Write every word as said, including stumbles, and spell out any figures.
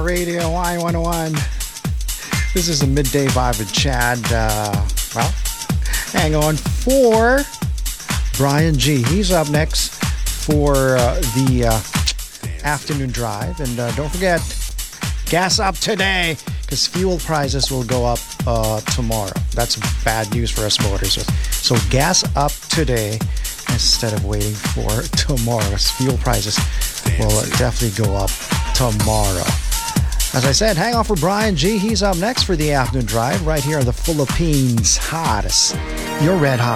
Radio Y one oh one. This is a midday vibe with Chad. Uh, well, hang on for Brian G. He's up next for uh, the uh, afternoon drive. And uh, don't forget, gas up today because fuel prices will go up uh, tomorrow. That's bad news for us motorists. So gas up today instead of waiting for tomorrow. Fuel prices will definitely go up tomorrow. As I said, hang on for Brian G. He's up next for the afternoon drive right here on the Philippines' hottest. You're Red Hot.